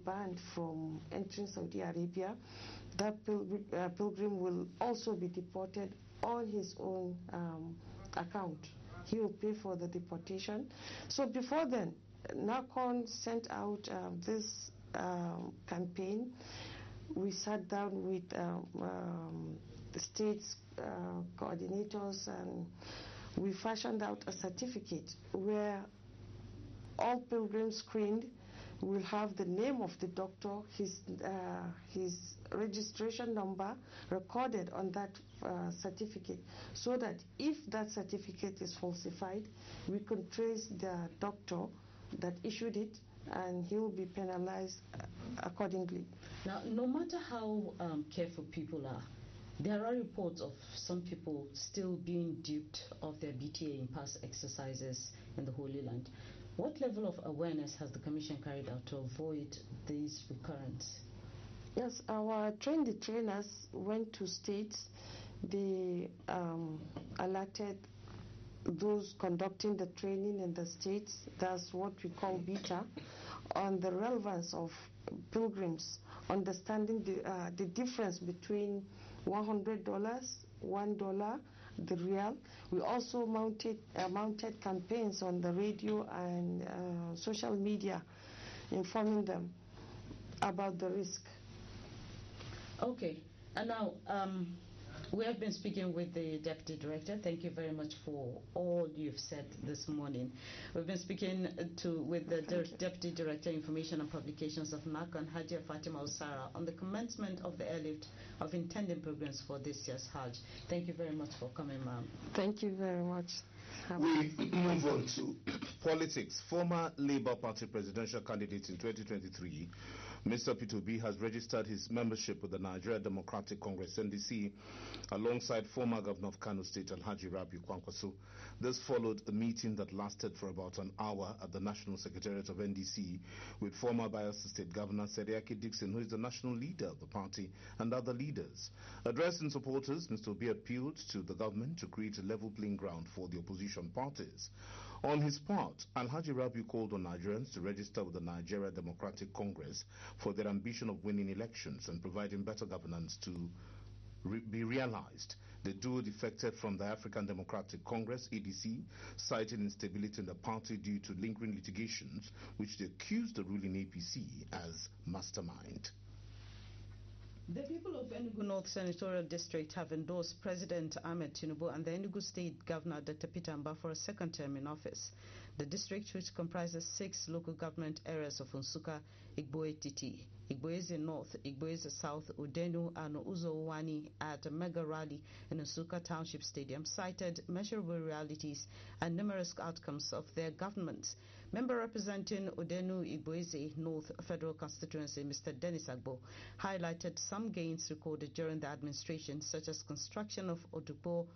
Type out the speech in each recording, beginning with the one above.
banned from entering Saudi Arabia, that pilgrim will also be deported on his own account. He will pay for the deportation. So before then, NACON sent out this campaign. We sat down with the state's coordinators, and we fashioned out a certificate where all pilgrims screened will have the name of the doctor, his registration number recorded on that certificate, so that if that certificate is falsified, we can trace the doctor that issued it, and he will be penalized accordingly. Now, no matter how careful people are, there are reports of some people still being duped of their BTA in past exercises in the Holy Land. What level of awareness has the Commission carried out to avoid these recurrence? Yes, our trainers went to states. They alerted those conducting the training in the states, that's what we call beta, on the relevance of pilgrims, understanding the difference between $100, $1, the real. We also mounted campaigns on the radio and social media, informing them about the risk. Okay, and now we have been speaking with the Deputy Director. Thank you very much for all you've said this morning. We've been speaking with the Deputy Director, Information and Publications of NACON, Hajia Fatima Osara, on the commencement of the airlift of intending pilgrims for this year's Hajj. Thank you very much for coming, ma'am. Thank you very much. We move on to politics. Former Labour Party presidential candidate in 2023, Mr. Peter Obi, has registered his membership with the Nigeria Democratic Congress, NDC, alongside former Governor of Kano State, Alhaji Rabiu Kwankwaso. This followed a meeting that lasted for about an hour at the National Secretariat of NDC with former Bayelsa State Governor Seriake Dixon, who is the national leader of the party, and other leaders. Addressing supporters, Mr. Obi appealed to the government to create a level playing ground for the opposition parties. On his part, Alhaji Rabiu called on Nigerians to register with the Nigeria Democratic Congress for their ambition of winning elections and providing better governance to be realized. The duo defected from the African Democratic Congress, ADC, citing instability in the party due to lingering litigations, which they accused the ruling APC as mastermind. The people of Enugu North Senatorial District have endorsed President Ahmed Tinubu and the Enugu State Governor Dr. Peter Mbah for a second term in office. The district, which comprises 6 local government areas of Nsukka, Igbo-Etiti, Igbo-Eze North, Igbo-Eze South, Udenu, and Uzo-Uwani, at a mega rally in Nsukka Township Stadium, cited measurable realities and numerous outcomes of their governments. Member representing Udenu Igbo-Eze North Federal Constituency, Mr. Dennis Agbo, highlighted some gains recorded during the administration, such as construction of Obolo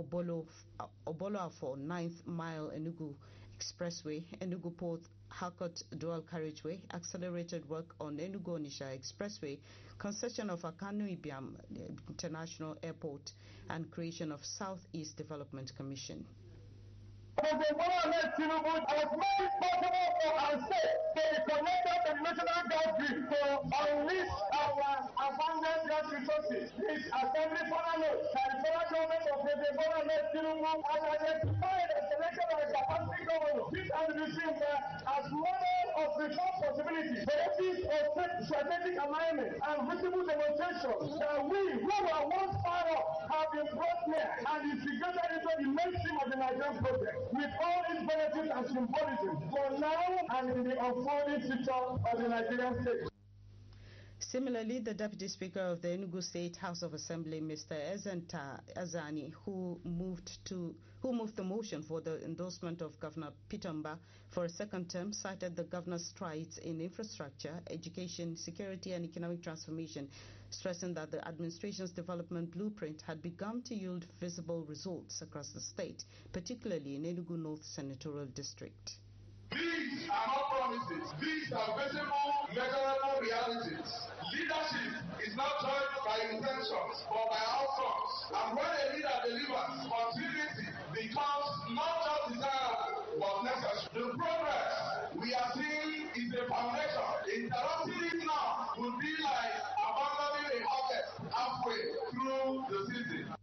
for 9th Mile Enugu Expressway, Enugu Port Harcourt Dual Carriageway, accelerated work on Enugu-Onisha Expressway, concession of Akanu Ibiam International Airport, and creation of Southeast Development Commission. President Bola Ahmed Tinubu has made it possible for our state to be connected to the national gas grid to unleash our abundant gas resources. This assembly final note that the federal government of President Bola Ahmed Tinubu has identified a selection of a capacity governor. This has been seen as model of reform possibilities, basis of strategic alignment and visible demonstration that we who were once far off have been brought near and integrated into the mainstream of the Nigerian project, with all its benefits and symbolism for now and in the unfolding future of the Nigerian state. Similarly, the Deputy Speaker of the Enugu State House of Assembly, Mr. Ezenta Azani, who moved the motion for the endorsement of Governor Peter Mbah for a second term, cited the governor's strides in infrastructure, education, security, and economic transformation, stressing that the administration's development blueprint had begun to yield visible results across the state, particularly in Enugu North Senatorial District. These are not promises. These are visible, measurable realities. Leadership is not judged by intentions, but by outcomes. And when a leader delivers, continuity becomes not just desirable, but necessary. The progress we are seeing is a foundation. Interrupting it now would be like abandoning a harvest halfway through the season.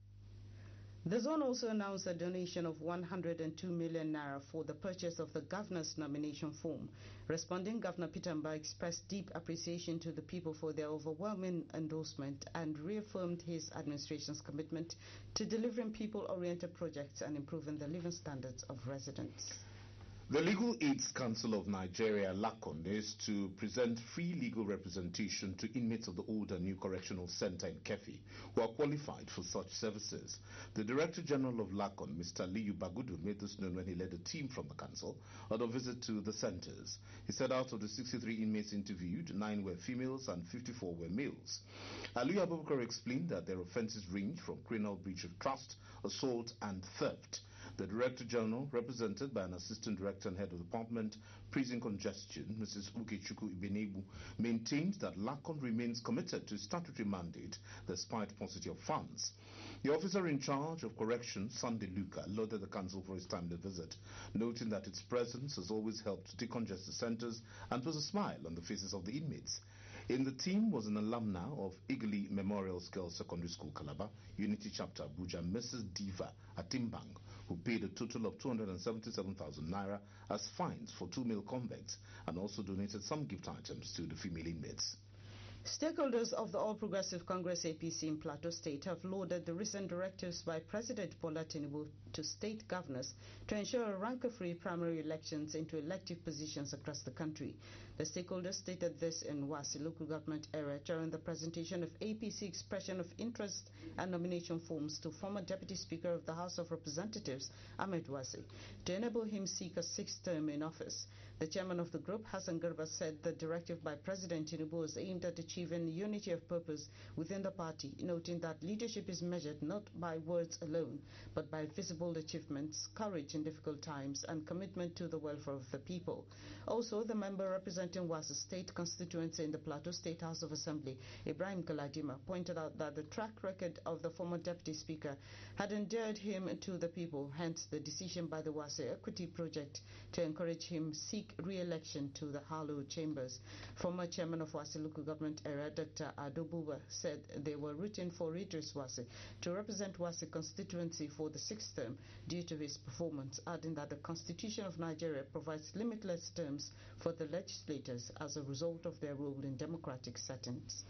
The zone also announced a donation of 102 million naira for the purchase of the governor's nomination form. Responding, Governor Peter Mbah expressed deep appreciation to the people for their overwhelming endorsement and reaffirmed his administration's commitment to delivering people-oriented projects and improving the living standards of residents. The Legal Aids Council of Nigeria, LACON, is to present free legal representation to inmates of the Old and New Correctional Center in Kefi who are qualified for such services. The Director General of LACON, Mr. Liu Bagudu, made this known when he led a team from the council on a visit to the centers. He said out of the 63 inmates interviewed, 9 were females and 54 were males. Aliyu Abubakar explained that their offenses range from criminal breach of trust, assault and theft. The Director General, represented by an Assistant Director and Head of Department, Prison Congestion, Mrs. Ukechukwu Ibenebu, maintained that LACON remains committed to statutory mandate despite paucity of funds. The officer in charge of corrections, Sunday Luka, lauded the council for his timely visit, noting that its presence has always helped to decongest the centers and put a smile on the faces of the inmates. In the team was an alumna of Igli Memorial Girls Secondary School, Calabar, Unity Chapter, Abuja, Mrs. Diva Atimbang, who paid a total of 277,000 naira as fines for 2 male convicts and also donated some gift items to the female inmates. Stakeholders of the All Progressive Congress APC in Plateau State have lauded the recent directives by President Bola Tinubu to state governors to ensure rank-free primary elections into elective positions across the country. The stakeholders stated this in Wasi local government area during the presentation of APC expression of interest and nomination forms to former Deputy Speaker of the House of Representatives, Ahmed Wasi, to enable him seek a 6th term in office. The chairman of the group, Hassan Garba, said the directive by President Tinubu was aimed at achieving unity of purpose within the party, noting that leadership is measured not by words alone, but by visible achievements, courage in difficult times, and commitment to the welfare of the people. Also, the member representing Wasi State constituency in the Plateau State House of Assembly, Ibrahim Galadima, pointed out that the track record of the former Deputy Speaker had endeared him to the people, hence the decision by the Wasi Equity Project to encourage him seek re-election to the Harlow Chambers. Former chairman of Wasi local government area, Dr. Ado Buba, said they were rooting for Idris Wasi to represent Wasi constituency for the 6th term due to his performance, adding that the Constitution of Nigeria provides limitless terms for the legislators as a result of their role in democratic settings.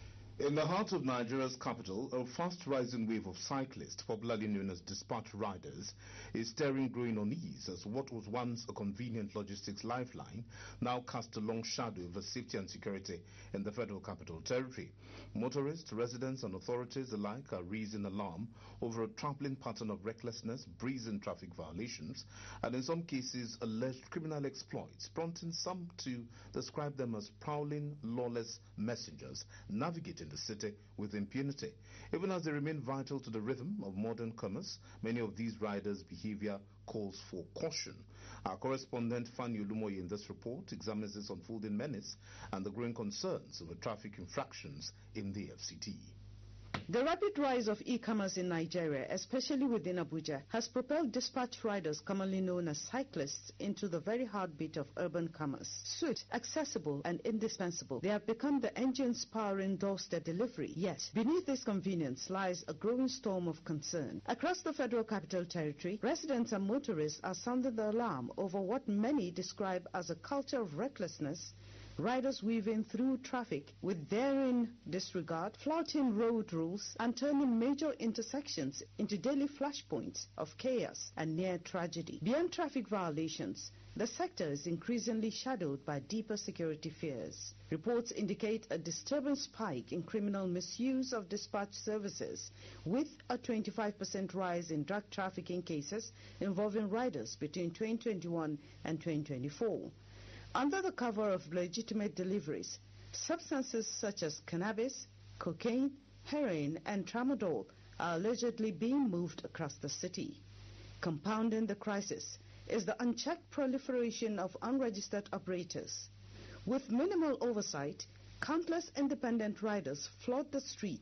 In the heart of Nigeria's capital, a fast-rising wave of cyclists, popularly known as dispatch riders, is stirring growing unease as what was once a convenient logistics lifeline now casts a long shadow over safety and security in the Federal Capital Territory. Motorists, residents and authorities alike are raising alarm over a troubling pattern of recklessness, brazen traffic violations, and in some cases alleged criminal exploits, prompting some to describe them as prowling, lawless messengers navigating the city with impunity. Even as they remain vital to the rhythm of modern commerce, many of these riders' behavior calls for caution. Our correspondent Fanny Olumoye in this report examines this unfolding menace and the growing concerns over traffic infractions in the FCT. The rapid rise of e-commerce in Nigeria, especially within Abuja, has propelled dispatch riders, commonly known as cyclists, into the very heartbeat of urban commerce. Swift, accessible, and indispensable, they have become the engines powering doorstep delivery. Yet, beneath this convenience lies a growing storm of concern. Across the Federal Capital Territory, residents and motorists are sounding the alarm over what many describe as a culture of recklessness, riders weaving through traffic with daring disregard, flouting road rules, and turning major intersections into daily flashpoints of chaos and near tragedy. Beyond traffic violations, the sector is increasingly shadowed by deeper security fears. Reports indicate a disturbing spike in criminal misuse of dispatch services, with a 25% rise in drug trafficking cases involving riders between 2021 and 2024. Under the cover of legitimate deliveries, substances such as cannabis, cocaine, heroin, and tramadol are allegedly being moved across the city. Compounding the crisis is the unchecked proliferation of unregistered operators. With minimal oversight, countless independent riders flood the streets,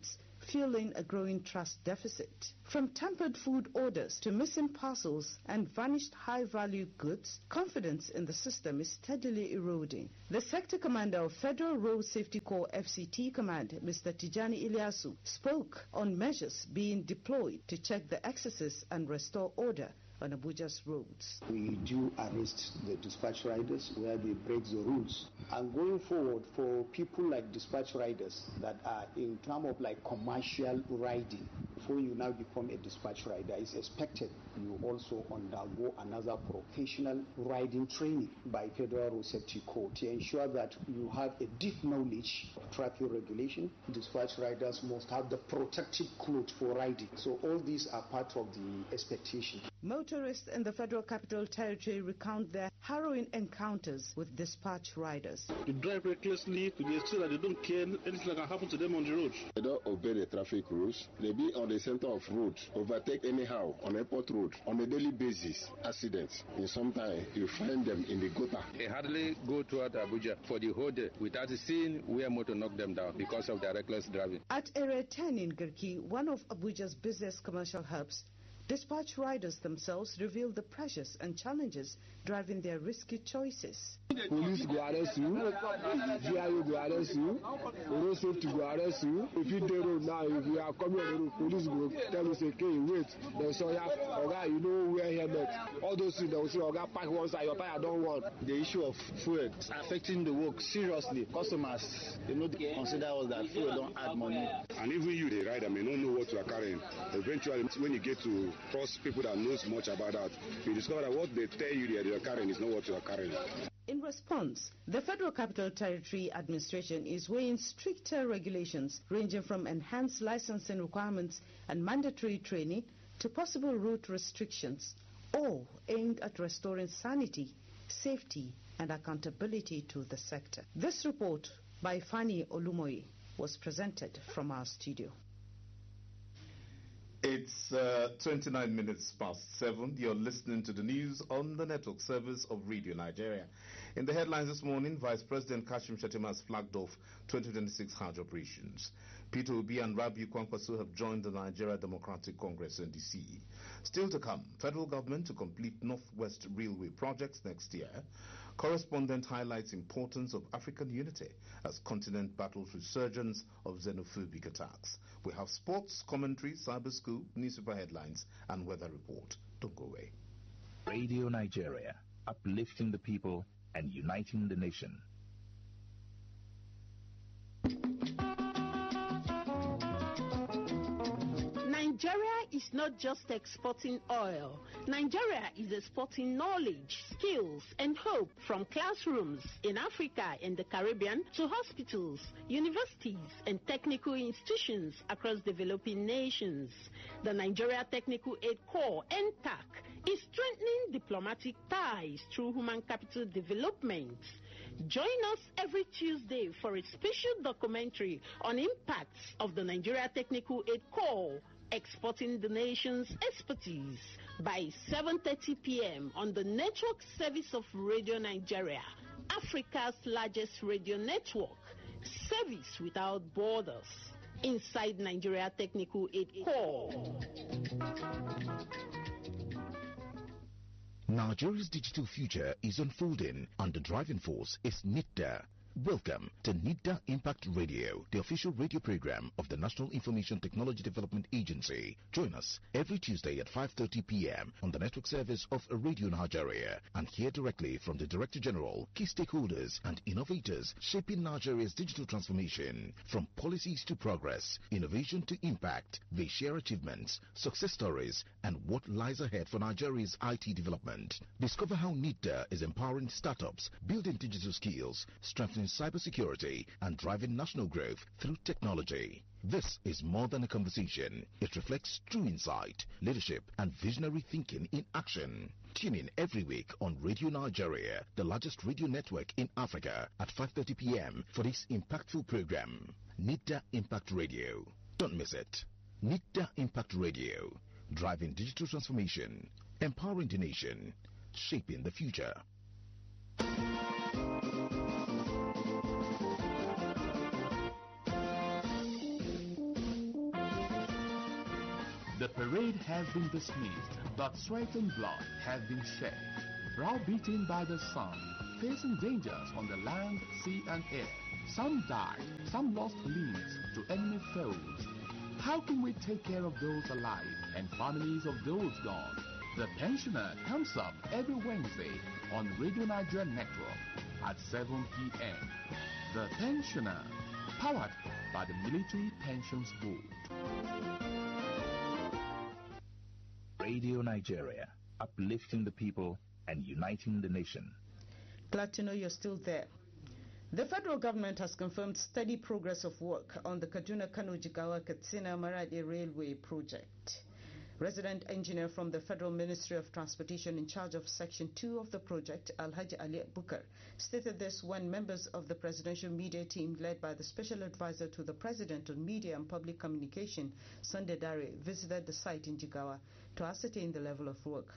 fueling a growing trust deficit. From tampered food orders to missing parcels and vanished high-value goods, confidence in the system is steadily eroding. The sector commander of Federal Road Safety Corps FCT Command, Mr. Tijani Ilyasu, spoke on measures being deployed to check the excesses and restore order on Abuja's roads. We do arrest the dispatch riders where they break the rules. And going forward, for people like dispatch riders that are in terms of like commercial riding, before you now become a dispatch rider, it's expected you also undergo another professional riding training by Federal Road Safety Corps to ensure that you have a deep knowledge of traffic regulation. Dispatch riders must have the protective clothes for riding. So all these are part of the expectation. Motorists in the Federal Capital Territory recount their harrowing encounters with dispatch riders. They drive recklessly to the extent that they don't care anything that can happen to them on the road. They don't obey the traffic rules. They be on the center of road, overtake anyhow on airport road on a daily basis. Accidents. And sometimes you find them in the gutter. They hardly go toward Abuja for the whole day without seeing where motor knock them down because of their reckless driving. At Area 10 in Garki, one of Abuja's busiest commercial hubs, dispatch riders themselves reveal the pressures and challenges driving their risky choices. Police go arrest you, GIO go arrest you, road safety go arrest you. If you do road now, if you are coming on the road, police go tell you, say, okay, wait, then so yeah, okay, you know wear helmet. All those things, they will say, okay, park one side, your tire don't want. The issue of fuel is affecting the work seriously. Customers, consider us that fuel don't add money. And even you, the rider, may not know what you are carrying. Eventually, when you get to cross people that knows much about that, you discover that what they tell you they are carrying is not what you are carrying. In response, the Federal Capital Territory Administration is weighing stricter regulations ranging from enhanced licensing requirements and mandatory training to possible route restrictions, all aimed at restoring sanity, safety and accountability to the sector. This report by Fanny Olumoyi was presented from our studio. It's 29 minutes past 7. You're listening to the news on the network service of Radio Nigeria. In the headlines this morning, Vice President Kashim Shettima has flagged off 2026 Hajj operations. Peter Obi and Rabiu Kwankwaso have joined the Nigeria Democratic Congress NDC. Still to come, federal government to complete Northwest Railway projects next year. Correspondent highlights importance of African unity as continent battles resurgence of xenophobic attacks. We have sports, commentary, cyber scoop, newspaper headlines, and weather report. Don't go away. Radio Nigeria, uplifting the people and uniting the nation. Nigeria is not just exporting oil. Nigeria is exporting knowledge, skills, and hope from classrooms in Africa and the Caribbean to hospitals, universities, and technical institutions across developing nations. The Nigeria Technical Aid Corps, NTAC, is strengthening diplomatic ties through human capital development. Join us every Tuesday for a special documentary on impacts of the Nigeria Technical Aid Corps, exporting the nation's expertise, by 7:30 p.m. on the network service of Radio Nigeria, Africa's largest radio network, service without borders, inside Nigeria Technical Aid Corps. Nigeria's digital future is unfolding, and the driving force is NIDDA. Welcome to NIDDA Impact Radio, the official radio program of the National Information Technology Development Agency. Join us every Tuesday at 5:30 p.m. on the network service of Radio Nigeria and hear directly from the Director General, key stakeholders and innovators shaping Nigeria's digital transformation. From policies to progress, innovation to impact, they share achievements, success stories, and what lies ahead for Nigeria's IT development. Discover how NIDDA is empowering startups, building digital skills, strengthening cybersecurity, and driving national growth through technology. This is more than a conversation. It reflects true insight, leadership, and visionary thinking in action. Tune in every week on Radio Nigeria, the largest radio network in Africa, at 5:30 p.m. for this impactful program. NIDDA Impact Radio. Don't miss it. NIDDA Impact Radio. Driving digital transformation, empowering the nation, shaping the future. The parade has been dismissed, but sweat and blood have been shed. Browbeaten by the sun, facing dangers on the land, sea and air. Some died, some lost limbs to enemy foes. How can we take care of those alive and families of those gone? The Pensioner comes up every Wednesday on Radio Nigeria Network at 7 p.m. The Pensioner, powered by the Military Pensions Board. Radio Nigeria, uplifting the people and uniting the nation. Glad to know you're still there. The federal government has confirmed steady progress of work on the Kaduna-Kano-Jigawa-Katsina-Maradi Railway project. Resident engineer from the Federal Ministry of Transportation in charge of Section 2 of the project, Alhaji Ali Bukar, stated this when members of the presidential media team led by the Special Advisor to the President on Media and Public Communication, Sunday Dare, visited the site in Jigawa to ascertain the level of work.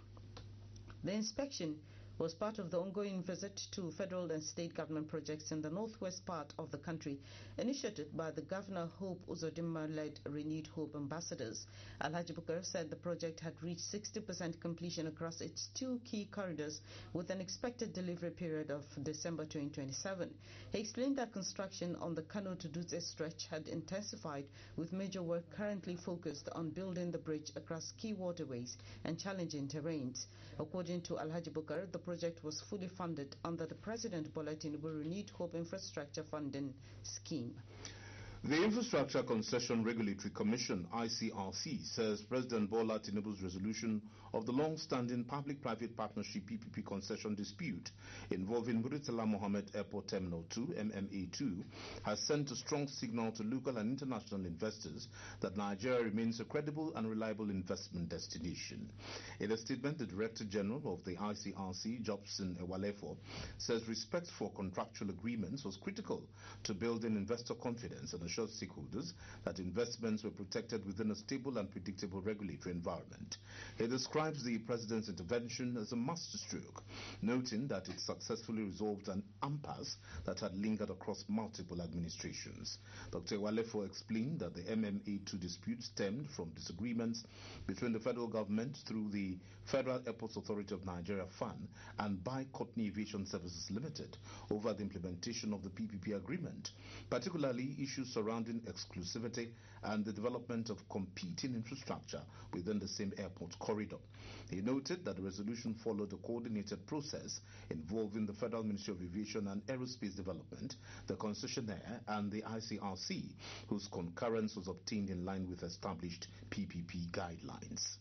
The inspection was part of the ongoing visit to federal and state government projects in the northwest part of the country, initiated by the Governor Hope Uzodinma-led Renewed Hope ambassadors. Alhaji Bukar said the project had reached 60% completion across its two key corridors with an expected delivery period of December 2027. He explained that construction on the Kano to Dutse stretch had intensified, with major work currently focused on building the bridge across key waterways and challenging terrains. According to Alhaji Bukar, the project was fully funded under the President Bola Tinubu Renewed Hope Infrastructure Funding Scheme. The Infrastructure Concession Regulatory Commission, ICRC, says President Bola Tinubu's resolution of the long-standing public-private partnership PPP concession dispute involving Murtala Mohammed Airport Terminal 2, MMA2, has sent a strong signal to local and international investors that Nigeria remains a credible and reliable investment destination. In a statement, the Director General of the ICRC, Jobson Ewalefo, says respect for contractual agreements was critical to building investor confidence and assured stakeholders that investments were protected within a stable and predictable regulatory environment. He describes the President's intervention as a masterstroke, noting that it successfully resolved an impasse that had lingered across multiple administrations. Dr. Ewalefo explained that the MMA2 dispute stemmed from disagreements between the federal government through the Federal Airports Authority of Nigeria FAN and by Courtney Aviation Services Limited over the implementation of the PPP agreement, particularly issues surrounding exclusivity and the development of competing infrastructure within the same airport corridor. He noted that the resolution followed a coordinated process involving the Federal Ministry of Aviation and Aerospace Development, the concessionaire, and the ICRC, whose concurrence was obtained in line with established PPP guidelines.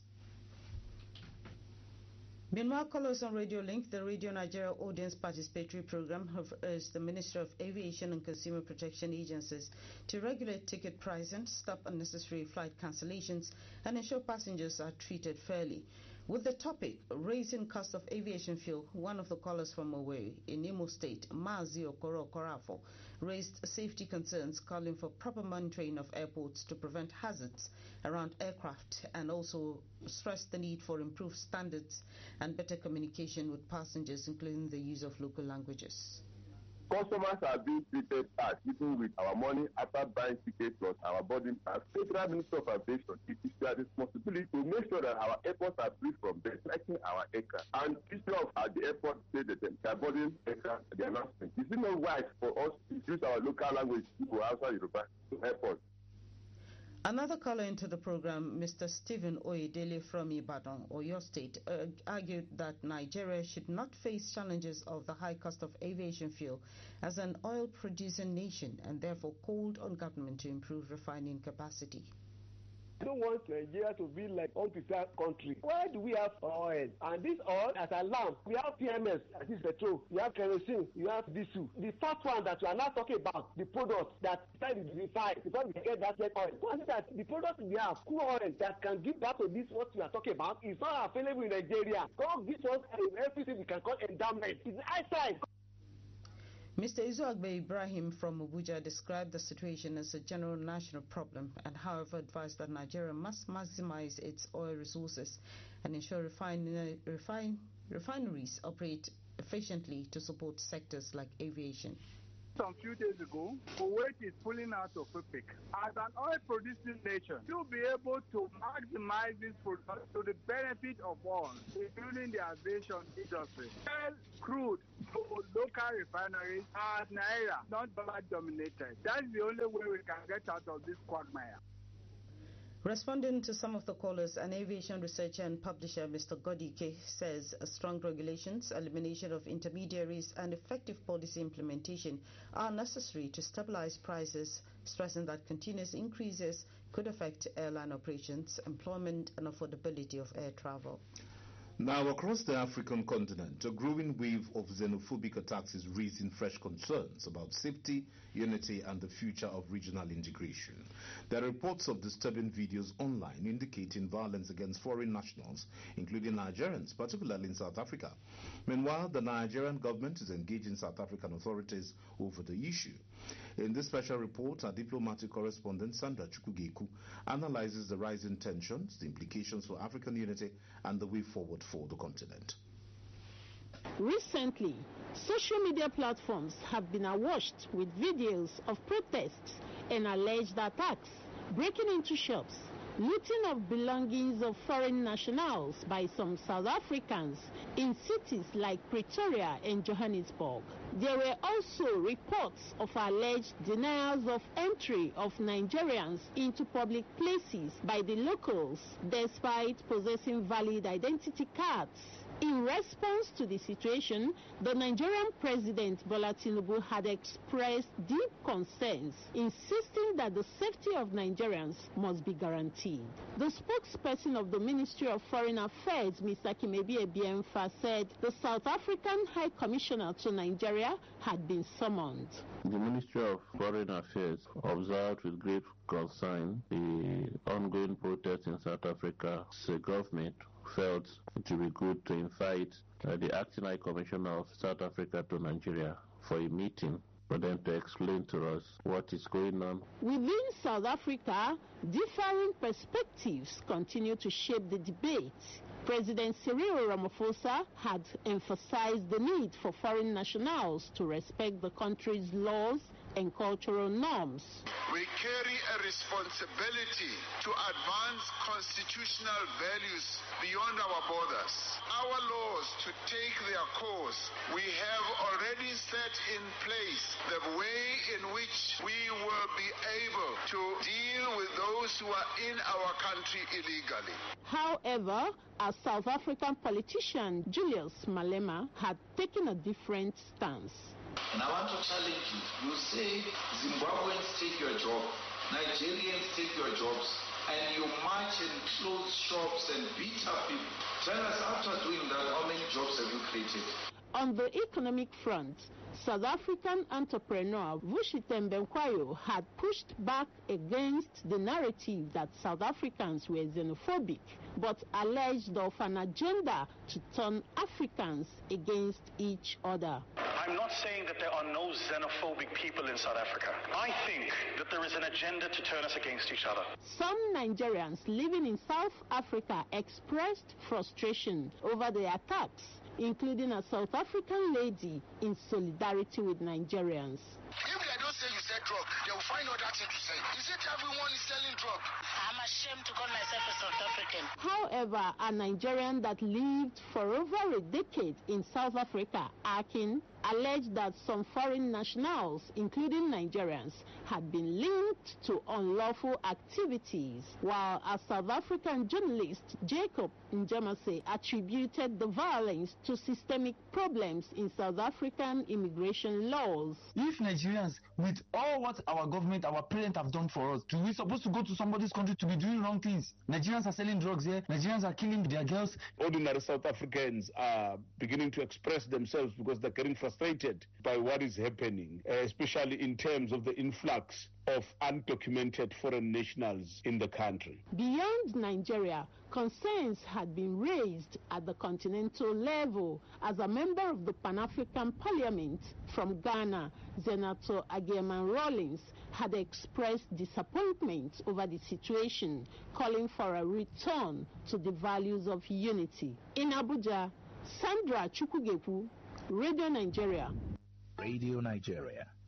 Meanwhile, callers on Radio Link, the Radio Nigeria Audience Participatory Program, have urged the Ministry of Aviation and Consumer Protection agencies to regulate ticket pricing, stop unnecessary flight cancellations, and ensure passengers are treated fairly. With the topic, raising cost of aviation fuel, one of the callers from Owerri in Imo State, Mazi Okoro Korafo, raised safety concerns, calling for proper monitoring of airports to prevent hazards around aircraft, and also stressed the need for improved standards and better communication with passengers, including the use of local languages. Customers are being treated as even with our money after buying tickets plus our boarding pass. Federal Minister of Aviation, it is their responsibility to make sure that our airports are free from detecting our aircraft. And instead of at the airport say that they are boarding aircraft at the announcement, is it not wise for us to use our local language to go outside Yoruba to airport? Another caller into the program, Mr. Stephen Oyedele from Ibadan, Oyo State, argued that Nigeria should not face challenges of the high cost of aviation fuel as an oil-producing nation, and therefore called on government to improve refining capacity. I don't want Nigeria to be like unprepared country. Why do we have oil? And this oil, as alarm, we have PMS, that is petrol, you have kerosene, you have diesel. The first one that we are now talking about, the product that started to be refined before we get that jet oil. One is that the product we have, crude oil that can give back to this what we are talking about, is not available in Nigeria. God gives us everything we can call endowment. It's outside. Mr. Izuagbe Ibrahim from Abuja described the situation as a general national problem and, however, advised that Nigeria must maximize its oil resources and ensure refineries operate efficiently to support sectors like aviation. Some few days ago, Kuwait is pulling out of OPEC. As an oil-producing nation, to be able to maximize this product to the benefit of all, including the aviation industry, sell crude to local refineries as naira, not dollar-dominated. That's the only way we can get out of this quagmire. Responding to some of the callers, an aviation researcher and publisher, Mr. Godike, says strong regulations, elimination of intermediaries, and effective policy implementation are necessary to stabilize prices, stressing that continuous increases could affect airline operations, employment, and affordability of air travel. Now, across the African continent, a growing wave of xenophobic attacks is raising fresh concerns about safety, unity, and the future of regional integration. There are reports of disturbing videos online indicating violence against foreign nationals, including Nigerians, particularly in South Africa. Meanwhile, the Nigerian government is engaging South African authorities over the issue. In this special report, our diplomatic correspondent Sandra Chukwugeku analyzes the rising tensions, the implications for African unity, and the way forward for the continent. Recently, social media platforms have been awash with videos of protests and alleged attacks, breaking into shops, looting of belongings of foreign nationals by some South Africans in cities like Pretoria and Johannesburg. There were also reports of alleged denials of entry of Nigerians into public places by the locals despite possessing valid identity cards. In response to the situation, the Nigerian President Bola Tinubu had expressed deep concerns, insisting that the safety of Nigerians must be guaranteed. The spokesperson of the Ministry of Foreign Affairs, Mr. Kimebi Ebiemfa, said the South African High Commissioner to Nigeria had been summoned. The Ministry of Foreign Affairs observed with great concern the ongoing protests in South Africa. The government felt it would be good to invite the Acting High Commissioner of South Africa to Nigeria for a meeting for them to explain to us what is going on. Within South Africa, differing perspectives continue to shape the debate. President Cyril Ramaphosa had emphasized the need for foreign nationals to respect the country's laws and cultural norms. We carry a responsibility to advance constitutional values beyond our borders. Our laws to take their course. We have already set in place the way in which we will be able to deal with those who are in our country illegally. However, a South African politician, Julius Malema, had taken a different stance. And I want to challenge you. You say Zimbabweans take your job, Nigerians take your jobs, and you march and close shops and beat up people. Tell us, after doing that, how many jobs have you created? On the economic front, South African entrepreneur Vushi Tembenkwayo had pushed back against the narrative that South Africans were xenophobic, but alleged of an agenda to turn Africans against each other. I'm not saying that there are no xenophobic people in South Africa. I think that there is an agenda to turn us against each other. Some Nigerians living in South Africa expressed frustration over the attacks, including a South African lady in solidarity with Nigerians. If they don't say you sell drug, they will find other thing to say. Is it everyone is selling drug? I'm ashamed to call myself a South African. However, a Nigerian that lived for over a decade in South Africa, Akin, alleged that some foreign nationals, including Nigerians, had been linked to unlawful activities, while a South African journalist, Jacob Njamase, attributed the violence to systemic problems in South African immigration laws. If Nigerians, with all what our government, our parents have done for us, do we supposed to go to somebody's country to be doing wrong things? Nigerians are selling drugs here, Nigerians are killing their girls. Ordinary South Africans are beginning to express themselves because they're getting frustrated by what is happening, especially in terms of the influx of undocumented foreign nationals in the country. Beyond Nigeria, concerns had been raised at the continental level. As a member of the Pan-African Parliament from Ghana, Senator Ageman Rawlings had expressed disappointment over the situation, calling for a return to the values of unity. In Abuja, Sandra Chukwugeku, Radio Nigeria. Radio Nigeria,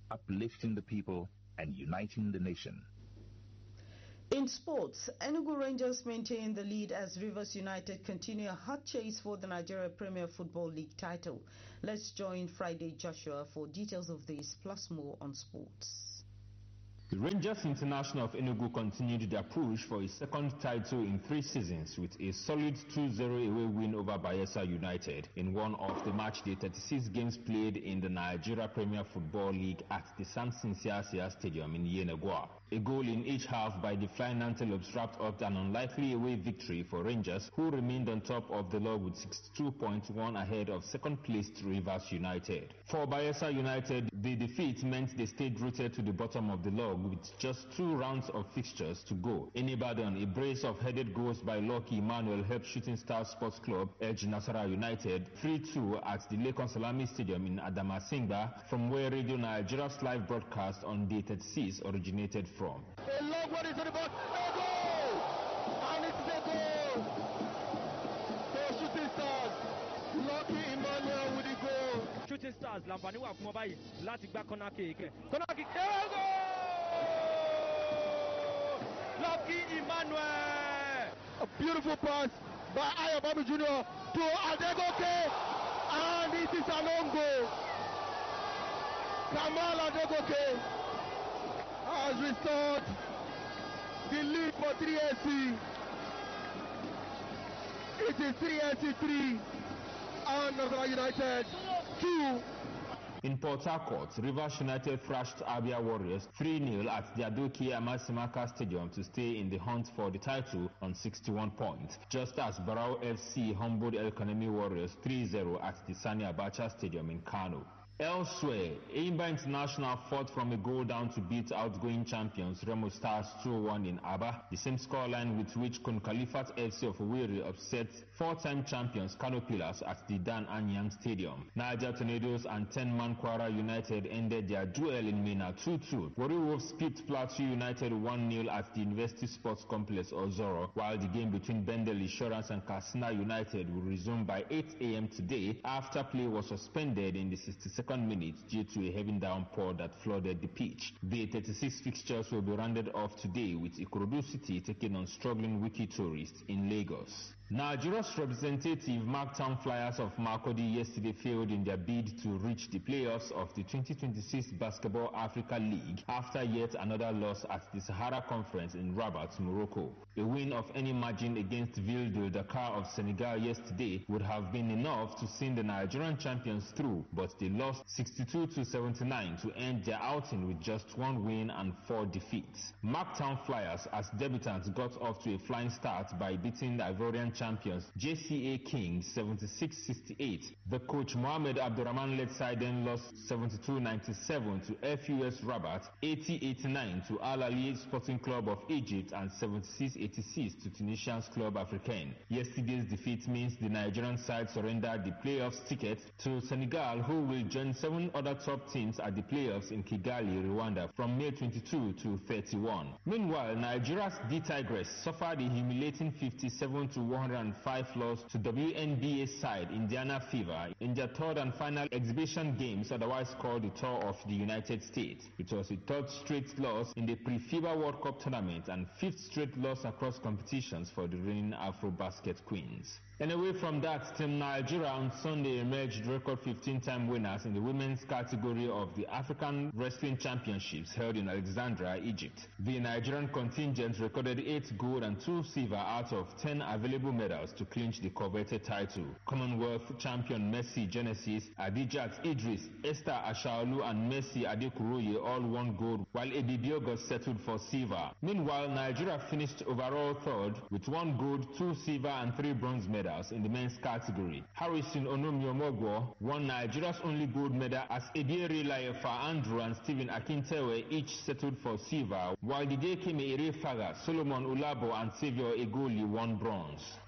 uplifting the people and uniting the nation. In sports, Enugu Rangers maintain the lead as Rivers United continue a hot chase for the Nigeria Premier Football League title. Let's join Friday Joshua for details of this plus more on sports. The Rangers International of Enugu continued their push for a second title in 3 seasons with a solid 2-0 away win over Bayelsa United in one of the matchday 36 games played in the Nigeria Premier Football League at the Samson Siasia Stadium in Yenagoa. A goal in each half by the Flying Antelopes wrapped up an unlikely away victory for Rangers, who remained on top of the log with 62.1 ahead of second-placed Rivers United. For Bayelsa United, the defeat meant they stayed rooted to the bottom of the log with just 2 rounds of fixtures to go. In Ibadan, a brace of headed goals by Lucky Emmanuel helped Shooting Stars Sports Club edge Nasarawa United 3-2 at the Lekon Salami Stadium in Adamasingba, from where Radio Nigeria's live broadcast on day 36 originated from. A long one is on the box. A goal! And it's a goal! So Shooting Stars, Lucky Emmanuel with the goal. Shooting Stars, Lampani wa fún ọba yìí láti gbá corner kick. Corner kick, goal! Lucky Emmanuel! A beautiful pass by Ayo Babu Jr. to Adegoke, and it is a long goal. Kamal Adegoke has restored the lead for 3SC. It is 3SC 3 and Nasarawa United 2. In Port Harcourt, Rivers United thrashed Abia Warriors 3-0 at the Adoke Amasimaka Stadium to stay in the hunt for the title on 61 points, just as Barao FC humbled El Kanemi Warriors 3-0 at the Sani Abacha Stadium in Kano. Elsewhere, Eimba International fought from a goal down to beat outgoing champions Remo Stars 2-1 in Aba, the same scoreline with which Kun Khalifat FC of Owerri upset 4-time champions Kano Pillars at the Dan Anyang Stadium. Niger Tornadoes and 10-man Kwara United ended their duel in Mina 2-2. Warri Wolves beat Plateau United 1-0 at the University Sports Complex Ozoro, while the game between Bendel Insurance and Katsina United will resume by 8 a.m. today after play was suspended in the 62nd minute due to a heavy downpour that flooded the pitch. The 36 fixtures will be rounded off today with Ikorodu City taking on struggling Wiki Tourists in Lagos. Nigeria's representative Marktown Flyers of Makurdi yesterday failed in their bid to reach the playoffs of the 2026 Basketball Africa League after yet another loss at the Sahara Conference in Rabat, Morocco. A win of any margin against Ville de Dakar of Senegal yesterday would have been enough to send the Nigerian champions through, but they lost 62-79 to end their outing with just 1 win and 4 defeats. Marktown Flyers, as debutants, got off to a flying start by beating the Ivorian champions JCA Kings 76-68. The coach Mohamed Abdurrahman led side then lost 72-97 to FUS Rabat, 80-89 to Al Ahly Sporting Club of Egypt, and 76-86 to Tunisian's Club Africain. Yesterday's defeat means the Nigerian side surrendered the playoffs ticket to Senegal, who will join 7 other top teams at the playoffs in Kigali, Rwanda from May 22 to 31. Meanwhile, Nigeria's D Tigers suffered a humiliating 57-105 loss to WNBA side Indiana Fever in their 3rd and final exhibition games, otherwise called the Tour of the United States. It was a 3rd straight loss in the pre-FIBA World Cup tournament and 5th straight loss across competitions for the reigning Afro-Basket Queens. And away from that, Team Nigeria on Sunday emerged record 15-time winners in the women's category of the African Wrestling Championships held in Alexandria, Egypt. The Nigerian contingent recorded 8 gold and 2 silver out of 10 available medals to clinch the coveted title. Commonwealth champion Mercy Genesis, Adijat Idris, Esther Ashaolu and Mercy Adekuroye all won gold, while Ebibiogos settled for silver. Meanwhile, Nigeria finished overall 3rd with 1 gold, 2 silver and 3 bronze medals in the men's category. Harrison Onomiomogwo won Nigeria's only gold medal as Ebieri Layefa Andrew and Stephen Akintewe each settled for silver, while Dide Keme Erefaga, Solomon Ulabo and Xavier Egoli won bronze.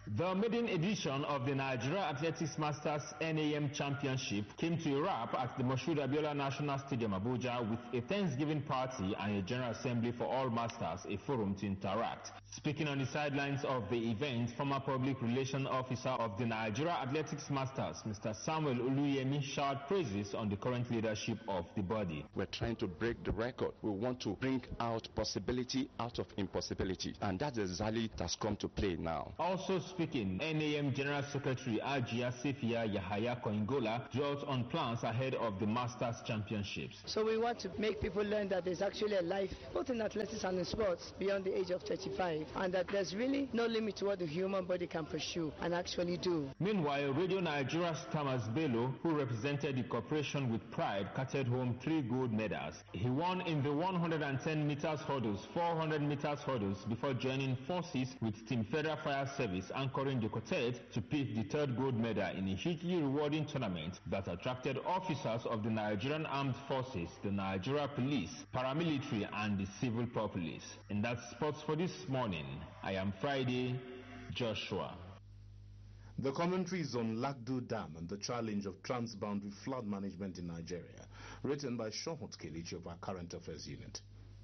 The maiden edition of the Nigeria Athletics Masters NAM Championship came to a wrap at the Moshood Abiola National Stadium, Abuja, with a Thanksgiving party and a General Assembly for all masters, a forum to interact. Speaking on the sidelines of the event, former Public Relations Officer of the Nigeria Athletics Masters, Mr. Samuel Oluyemi, showered praises on the current leadership of the body. We're trying to break the record. We want to bring out possibility out of impossibility, and that's exactly it has come to play now. Also speaking, NAM General Secretary Ajia Sefia Yahaya Koingola dwelt on plans ahead of the Masters Championships. So we want to make people learn that there's actually a life, both in athletics and in sports, beyond the age of 35, and that there's really no limit to what the human body can pursue and actually do. Meanwhile, Radio Nigeria's Thomas Bello, who represented the corporation with pride, carted home 3 gold medals. He won in the 110 meters hurdles, 400 meters hurdles before joining forces with Team Federal Fire Service, anchoring the quartet to pick the 3rd gold medal in a hugely rewarding tournament that attracted officers of the Nigerian Armed Forces, the Nigeria Police, paramilitary and the civil populace. And that's sports for this morning. I am Friday Joshua. The commentary is on Lagdo Dam and the challenge of transboundary flood management in Nigeria, written by Shohot Kelechi of our Current Affairs Unit.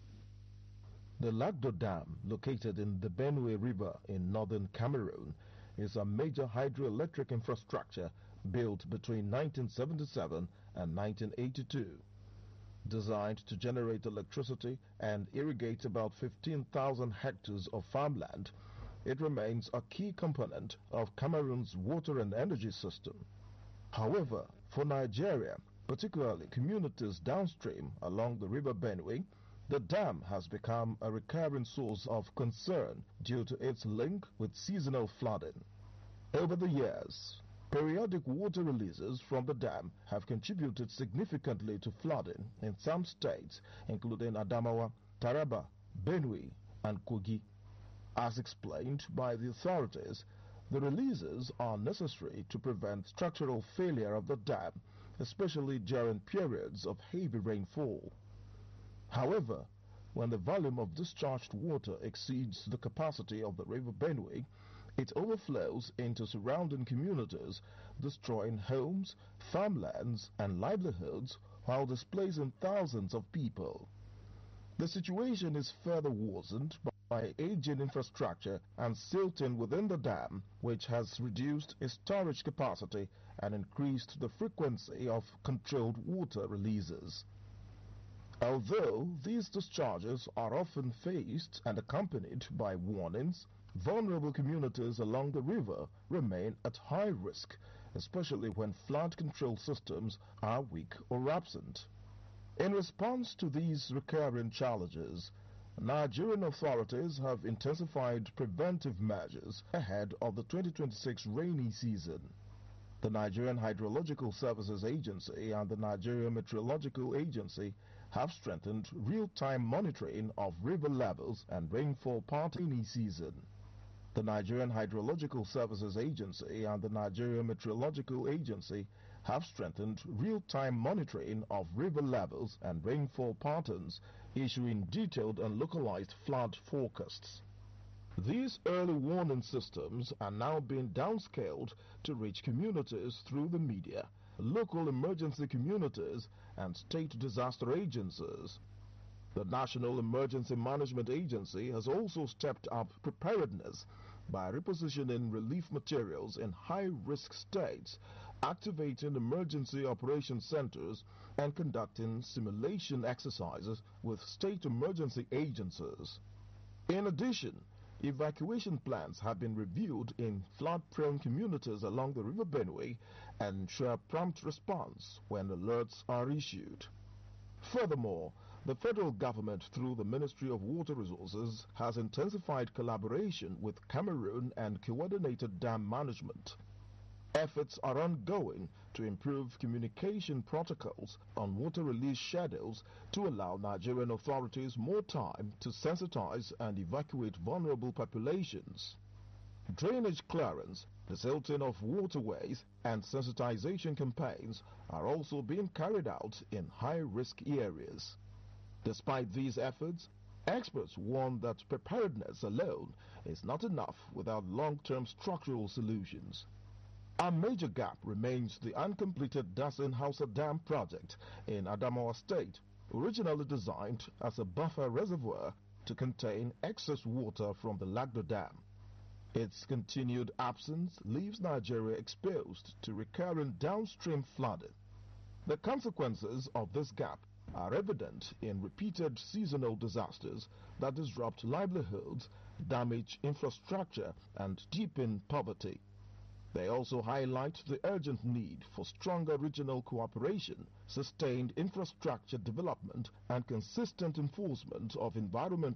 The Lagdo Dam, located in the Benue River in northern Cameroon, is a major hydroelectric infrastructure built between 1977 and 1982. Designed to generate electricity and irrigate about 15,000 hectares of farmland, it remains a key component of Cameroon's water and energy system. However, for Nigeria, particularly communities downstream along the River Benue, the dam has become a recurring source of concern due to its link with seasonal flooding. Over the years, periodic water releases from the dam have contributed significantly to flooding in some states, including Adamawa, Taraba, Benue, and Kogi. As explained by the authorities, the releases are necessary to prevent structural failure of the dam, especially during periods of heavy rainfall. However, when the volume of discharged water exceeds the capacity of the River Benue, it overflows into surrounding communities, destroying homes, farmlands, and livelihoods while displacing thousands of people. The situation is further worsened by aging infrastructure and silting within the dam, which has reduced its storage capacity and increased the frequency of controlled water releases. Although these discharges are often faced and accompanied by warnings, vulnerable communities along the river remain at high risk, especially when flood control systems are weak or absent. In response to these recurring challenges, Nigerian authorities have intensified preventive measures ahead of the 2026 rainy season. The Nigerian Hydrological Services Agency and the Nigerian Meteorological Agency have strengthened real-time monitoring of river levels and rainfall part rainy season. The Nigerian Hydrological Services Agency and the Nigerian Meteorological Agency have strengthened real-time monitoring of river levels and rainfall patterns, issuing detailed and localized flood forecasts. These early warning systems are now being downscaled to reach communities through the media, local emergency communities, and state disaster agencies. The National Emergency Management Agency has also stepped up preparedness by repositioning relief materials in high-risk states, activating emergency operation centers, and conducting simulation exercises with state emergency agencies. In addition, evacuation plans have been reviewed in flood-prone communities along the River Benue and ensure prompt response when alerts are issued. Furthermore, the federal government, through the Ministry of Water Resources, has intensified collaboration with Cameroon and coordinated dam management. Efforts are ongoing to improve communication protocols on water release schedules to allow Nigerian authorities more time to sensitize and evacuate vulnerable populations. Drainage clearance, the silting of waterways, and sensitization campaigns are also being carried out in high-risk areas. Despite these efforts, Experts warn that preparedness alone is not enough without long-term structural solutions. A major gap remains the uncompleted Dasin Hausa Dam project in Adamawa State, originally designed as a buffer reservoir to contain excess water from the Lagdo Dam. Its continued absence leaves Nigeria exposed to recurrent downstream flooding. The consequences of this gap are evident in repeated seasonal disasters that disrupt livelihoods, damage infrastructure, and deepen poverty. They also highlight the urgent need for stronger regional cooperation, sustained infrastructure development, and consistent enforcement of environmental